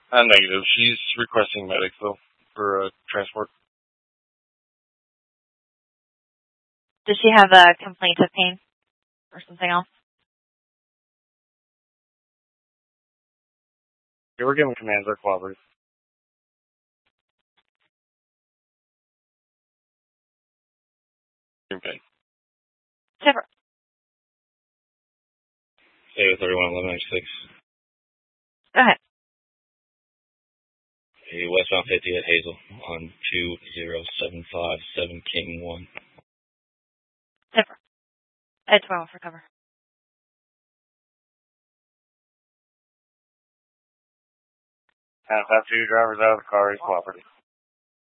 Negative. She's requesting medics, though, for transport. Does she have a complaint of pain or something else? Yeah, we're giving commands our cooperative. Okay. Super. Hey, 311196. Go ahead. Hey, westbound 50 at Hazel on 20757 King 1. Super. At 12 for cover. Have 2 drivers out of the car is cooperative.